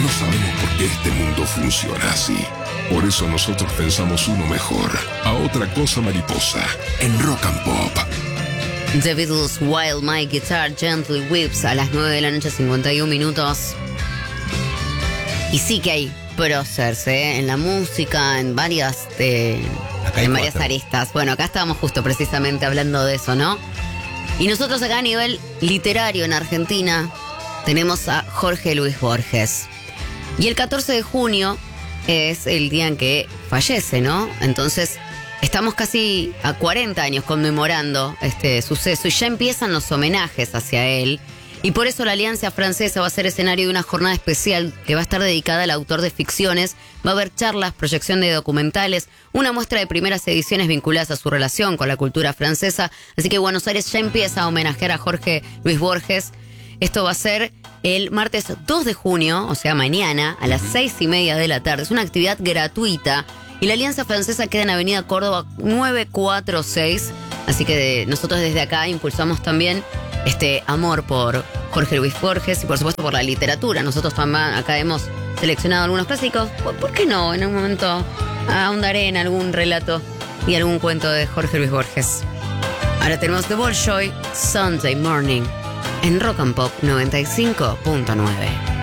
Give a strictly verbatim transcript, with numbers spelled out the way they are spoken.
No sabemos por qué este mundo funciona así. Por eso nosotros pensamos uno mejor. A otra cosa mariposa. En Rock and Pop. The Beatles, While My Guitar Gently Weeps, a las nueve de la noche, cincuenta y un minutos. Y sí que hay próceres, ¿eh? En la música, en varias, eh, en varias aristas. Bueno, acá estábamos justo precisamente hablando de eso, ¿no? Y nosotros acá a nivel literario en Argentina tenemos a Jorge Luis Borges. Y el catorce de junio es el día en que fallece, ¿no? Entonces estamos casi a cuarenta años conmemorando este suceso y ya empiezan los homenajes hacia él. Y por eso la Alianza Francesa va a ser escenario de una jornada especial que va a estar dedicada al autor de ficciones. Va a haber charlas, proyección de documentales, una muestra de primeras ediciones vinculadas a su relación con la cultura francesa. Así que Buenos Aires ya empieza a homenajear a Jorge Luis Borges. Esto va a ser el martes dos de junio, o sea, mañana, a las seis y media de la tarde. Es una actividad gratuita. Y la Alianza Francesa queda en Avenida Córdoba novecientos cuarenta y seis. Así que de, nosotros desde acá impulsamos también este amor por Jorge Luis Borges y por supuesto por la literatura. Nosotros también acá hemos seleccionado algunos clásicos. ¿Por, ¿Por qué no? En un momento ahondaré en algún relato y algún cuento de Jorge Luis Borges. Ahora tenemos The Bolshoi, Sunday Morning, en Rock and Pop noventa y cinco punto nueve.